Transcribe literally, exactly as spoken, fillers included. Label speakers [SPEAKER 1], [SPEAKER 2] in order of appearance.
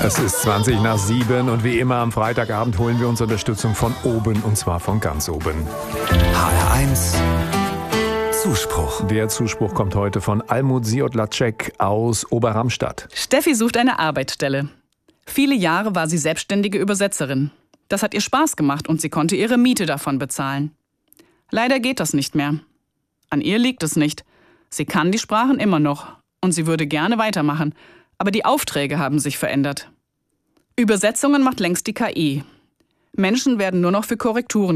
[SPEAKER 1] Es ist zwanzig nach sieben und wie immer am Freitagabend holen wir uns Unterstützung von oben, und zwar von ganz oben.
[SPEAKER 2] H R eins Zuspruch.
[SPEAKER 1] Der Zuspruch kommt heute von Almut Siodlacek aus Oberramstadt.
[SPEAKER 3] Steffi sucht eine Arbeitsstelle. Viele Jahre war sie selbstständige Übersetzerin. Das hat ihr Spaß gemacht und sie konnte ihre Miete davon bezahlen. Leider geht das nicht mehr. An ihr liegt es nicht. Sie kann die Sprachen immer noch und sie würde gerne weitermachen, aber die Aufträge haben sich verändert. Übersetzungen macht längst die K I. Menschen werden nur noch für Korrekturen